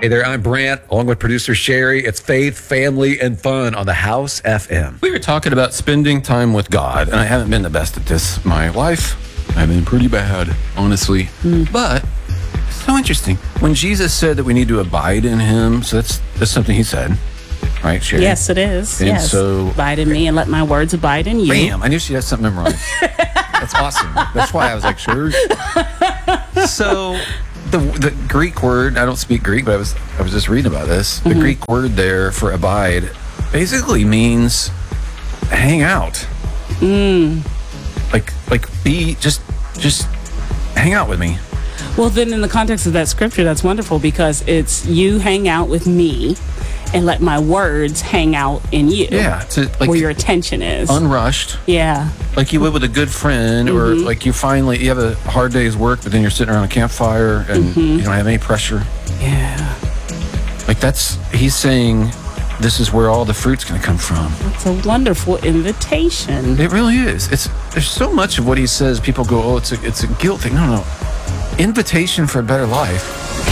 Hey there, I'm Brant, along with producer Sherry. It's faith, family, and fun on the House FM. We were talking about spending time with God, and I haven't been the best at this my life. I've been pretty bad, honestly. But it's so interesting. When Jesus said that we need to abide in him, so that's something he said, right, Sherry? Yes, it is. And yes. so- Abide in me and let my words abide in you. Bam! I knew she had something memorized. That's awesome. That's why I was like, sure. So the Greek word, I don't speak Greek, but I was just reading about this. The Greek word there for abide basically means hang out. Like be just hang out with me. Well, then in the context of that scripture, that's wonderful because it's you hang out with me and let my words hang out in you. Yeah, to like where your attention is. unrushed. Yeah. Like you would with a good friend, or like you have a hard day's work, but then you're sitting around a campfire and you don't have any pressure. Yeah. Like he's saying, this is where all the fruit's going to come from. It's a wonderful invitation. It really is. There's so much of what he says. People go, oh, it's a guilt thing. No. Invitation for a better life.